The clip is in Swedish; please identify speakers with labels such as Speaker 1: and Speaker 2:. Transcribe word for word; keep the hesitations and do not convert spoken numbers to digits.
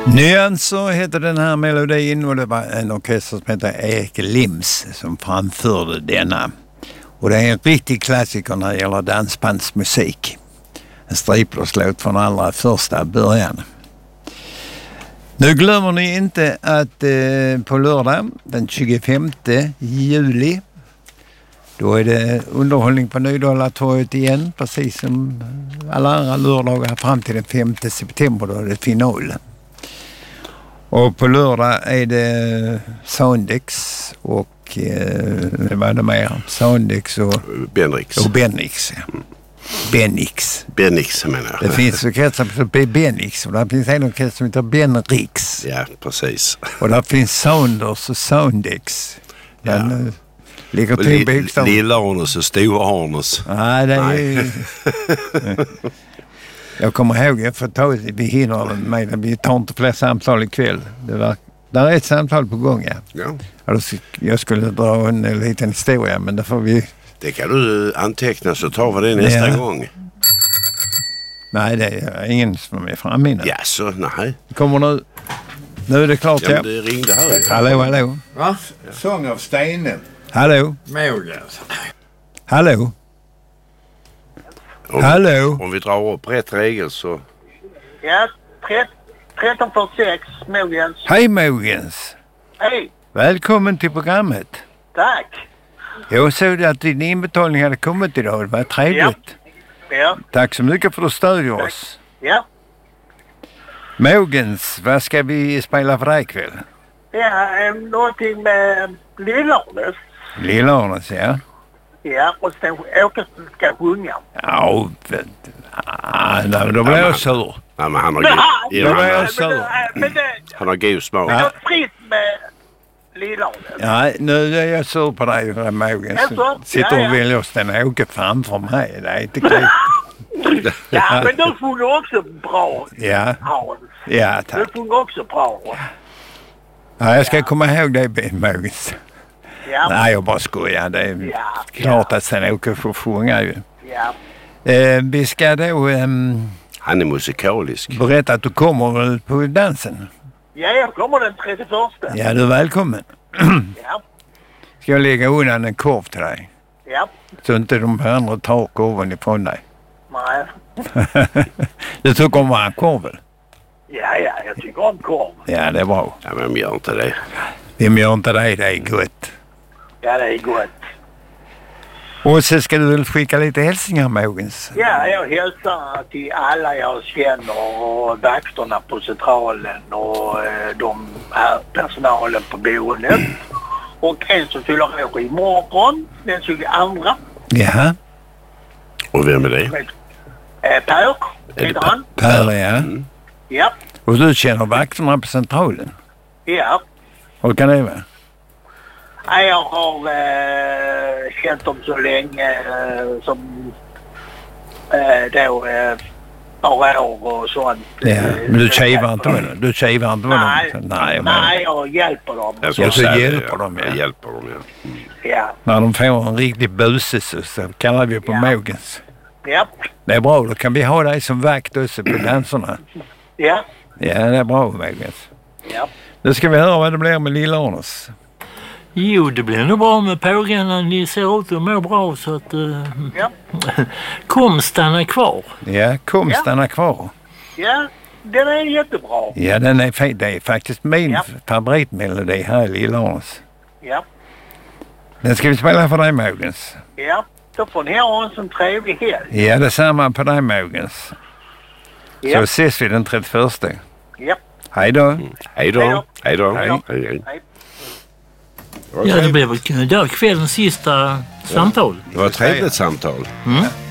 Speaker 1: Nyanser heter den här melodin och det var en orkester som heter Erik Lims som framförde denna. Och det är en riktig klassiker när det gäller dansbandsmusik. En striplåtslåt från allra första början. Nu glömmer ni inte att eh, på lördag den tjugofemte juli då är det underhållning på Nydalatorget igen, precis som alla andra lördagar fram till den femte september, då är det final. Och på lördag är det Soundex och eh, vad är det mer? Soundex och
Speaker 2: Benrix.
Speaker 1: Och Benix, ja. Benix.
Speaker 2: Benix menar jag.
Speaker 1: Det finns orkester som heter Benix och det finns en orkester som heter Benrix.
Speaker 2: Ja, precis.
Speaker 1: Och där finns Sounders och Soundex. Den ja. uh, ligger till bokstav.
Speaker 2: Lilla-Arnes och Stora-Arnes.
Speaker 1: Nej, det är ju... Jag kommer ihåg, jag får ta vi hinner med, vi tar inte fler samtal ikväll. Det var, där är ett samtal på gång, ja.
Speaker 2: Ja.
Speaker 1: Alltså, jag skulle dra en, en liten historia, men det får vi...
Speaker 2: Det kan du anteckna så tar vi det nästa ja. gång.
Speaker 1: Nej, det är ingen som är framme innan.
Speaker 2: Ja, så nej.
Speaker 1: Kommer nu. Nu är det klart, ja.
Speaker 2: Ja, men det ringde här.
Speaker 1: Hallå, hallå.
Speaker 3: Va? Sång av Stenen.
Speaker 1: Hallå.
Speaker 3: Mogens.
Speaker 1: Hallå.
Speaker 2: Om,
Speaker 1: hallå.
Speaker 2: Om vi drar upp rätt regel så...
Speaker 4: Ja, tretton fyrtiosex, Mogens.
Speaker 1: Hej Mogens.
Speaker 4: Hej.
Speaker 1: Välkommen till programmet.
Speaker 4: Tack.
Speaker 1: Jag såg att din inbetalning hade kommit idag. Det var trevligt.
Speaker 4: Ja. ja.
Speaker 1: Tack så mycket för att du stödjer Tack. oss.
Speaker 4: Ja.
Speaker 1: Mogens, vad ska vi spela för dig ikväll?
Speaker 4: Ja, eh, någonting med Lilla-Arnes.
Speaker 1: Lilla-Arnes, ja.
Speaker 4: Ja, och sen Åke ska sjunga.
Speaker 1: Ja, ah, då blir jag sur.
Speaker 2: Ja, men han har
Speaker 1: ju... Då blir jag sur.
Speaker 2: Han har god smak.
Speaker 4: Det är fritt med Lilla-Arnes.
Speaker 1: Ja, nu är jag sur på dig, Mogens. Sitter och väljer oss den Åke framför mig. Det är inte klokt.
Speaker 4: Ja, men du sjunger också bra.
Speaker 1: Ja.
Speaker 4: Hans.
Speaker 1: Ja, tack.
Speaker 4: Du sjunger också bra.
Speaker 1: Ja, jag ska ja. komma ihåg det, Mogens.
Speaker 4: Ja.
Speaker 1: Nej, jag bara skojar. Det är
Speaker 4: ja.
Speaker 1: klart
Speaker 4: ja.
Speaker 1: att sen Åke får sjunga ju.
Speaker 4: Ja.
Speaker 1: Eh, vi ska då... Um,
Speaker 2: Han är musikalisk.
Speaker 1: Berätta att du kommer på dansen.
Speaker 4: Ja, jag kommer den trettioförsta.
Speaker 1: Ja, du är välkommen.
Speaker 4: Ja.
Speaker 1: Ska jag lägga undan en korv till dig?
Speaker 4: Ja.
Speaker 1: Så inte de andra tar korven ifrån dig.
Speaker 4: Nej.
Speaker 1: Du tycker om en korv väl?
Speaker 4: Ja, ja, jag tycker om korv.
Speaker 1: Ja, det är bra.
Speaker 2: Ja, men gör inte det.
Speaker 1: Vem gör inte det? Det är gott.
Speaker 4: Ja, det är gott.
Speaker 1: Och så ska du väl skicka lite hälsningar, Mogens?
Speaker 4: Ja, jag hälsar till alla jag känner och vakterna på centralen och eh, de här personalen på boendet. Och en som fyller år imorgon, den tjugoandra.
Speaker 1: Ja.
Speaker 2: Och vem är det?
Speaker 4: Eh, Per, heter han.
Speaker 1: Per, ja.
Speaker 2: Mm.
Speaker 4: Ja.
Speaker 1: Och du känner vakterna på centralen?
Speaker 4: Ja.
Speaker 1: Och kan det vara?
Speaker 4: Ja, jag har eh, känt dem så länge eh, som eh, då eh, några år och sånt.
Speaker 1: Ja, men du tjejvar inte med dem? Du tjejvar inte med
Speaker 4: nej,
Speaker 1: dem?
Speaker 4: Nej, jag, nej, jag hjälper dem.
Speaker 2: Jag
Speaker 1: ja, så hjälper
Speaker 2: ja.
Speaker 1: dem, ja.
Speaker 2: Jag hjälper dem, ja. Mm.
Speaker 4: Ja.
Speaker 1: När de får en riktig buses så kallar vi på ja. Mogens.
Speaker 4: Ja.
Speaker 1: Det är bra, då kan vi ha dig som vakt också på danserna.
Speaker 4: Ja.
Speaker 1: Ja, det är bra, Mogens.
Speaker 4: Ja.
Speaker 1: Nu ska vi höra vad det blir med Lilla-Arnes.
Speaker 5: Jo, det blir nog bra med pågarna. Ni ser ut att må bra så att... Uh,
Speaker 4: ja.
Speaker 5: Kom stanna kvar.
Speaker 1: Ja, kom
Speaker 4: ja.
Speaker 1: stanna kvar.
Speaker 4: Ja, den är jättebra.
Speaker 1: Ja, den är fin. Det är faktiskt min ja. favoritmelodi här i Lilla-Arnes.
Speaker 4: Ja.
Speaker 1: Den ska vi spela för dig, Mogens.
Speaker 4: Ja, då får ni ha en sån trevlig helg.
Speaker 1: Ja, detsamma på dig, Mogens. Ja. Så ses vi den trettioförsta.
Speaker 4: Ja.
Speaker 1: Hej då.
Speaker 2: Mm. Hej då. Hej då.
Speaker 4: Hej
Speaker 2: då. Hej. Hej.
Speaker 4: Hej.
Speaker 5: Ja, det blev väl kvällens sista samtal.
Speaker 2: Det var ett trevligt samtal.
Speaker 5: Mm.